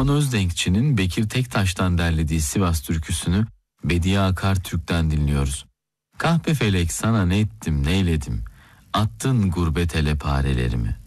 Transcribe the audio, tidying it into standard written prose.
Özdenkçi'nin Bekir Tektaş'tan derlediği Sivas türküsünü Bediye Akar Türk'ten dinliyoruz. Kahpe felek sana ne ettim neyledim, attın gurbet ele parelerimi.